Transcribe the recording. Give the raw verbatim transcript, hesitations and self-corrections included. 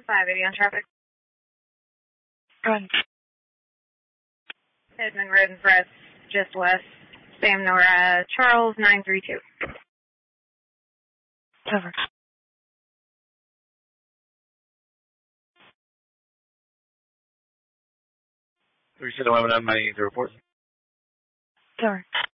five eighty on traffic. Go ahead. Edmund Road and Press, just west. Sam Nora, Charles, nine three two. Over. three seven one nine, my report. Over.